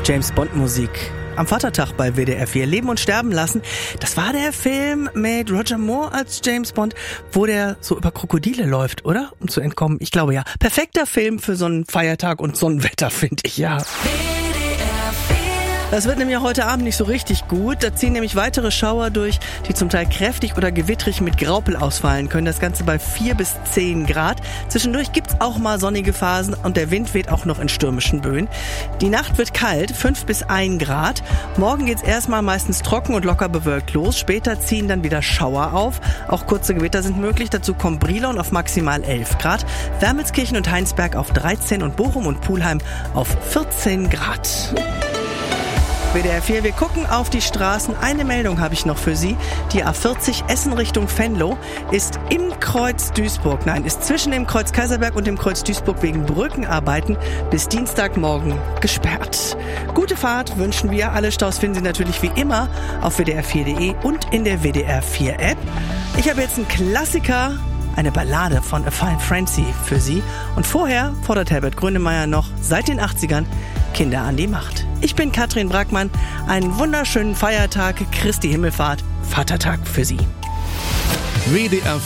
James Bond Musik. Am Vatertag bei WDR 4 Leben und Sterben lassen. Das war der Film mit Roger Moore als James Bond, wo der so über Krokodile läuft, oder? Um zu entkommen. Ich glaube ja. Perfekter Film für so einen Feiertag und Sonnenwetter, finde ich, ja. Das wird nämlich heute Abend nicht so richtig gut. Da ziehen nämlich weitere Schauer durch, die zum Teil kräftig oder gewittrig mit Graupel ausfallen können. Das Ganze bei 4 bis 10 Grad. Zwischendurch gibt's auch mal sonnige Phasen und der Wind weht auch noch in stürmischen Böen. Die Nacht wird kalt, 5 bis 1 Grad. Morgen geht's erstmal meistens trocken und locker bewölkt los. Später ziehen dann wieder Schauer auf. Auch kurze Gewitter sind möglich. Dazu kommt Brilon auf maximal 11 Grad. Wermelskirchen und Heinsberg auf 13 und Bochum und Pulheim auf 14 Grad. WDR 4, wir gucken auf die Straßen. Eine Meldung habe ich noch für Sie. Die A40 Essen Richtung Venlo ist im Kreuz Duisburg. Nein, ist zwischen dem Kreuz Kaiserberg und dem Kreuz Duisburg wegen Brückenarbeiten bis Dienstagmorgen gesperrt. Gute Fahrt wünschen wir. Alle Staus finden Sie natürlich wie immer auf wdr4.de und in der WDR 4 App. Ich habe jetzt einen Klassiker, eine Ballade von A Fine Frenzy für Sie. Und vorher fordert Herbert Grönemeyer noch seit den 80ern Kinder an die Macht. Ich bin Katrin Brackmann. Einen wunderschönen Feiertag, Christi Himmelfahrt, Vatertag für Sie. WDR